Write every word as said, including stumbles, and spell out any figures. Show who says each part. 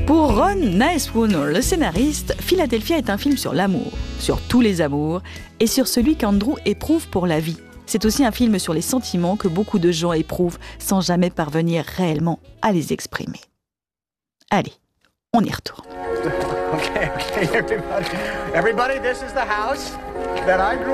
Speaker 1: Pour Ron Nicewoner, le scénariste, Philadelphia est un film sur l'amour, sur tous les amours, et sur celui qu'Andrew éprouve pour la vie. C'est aussi un film sur les sentiments que beaucoup de gens éprouvent sans jamais parvenir réellement à les exprimer. Allez, on y retourne.
Speaker 2: Okay, okay, everybody. Everybody, this is the house that I grew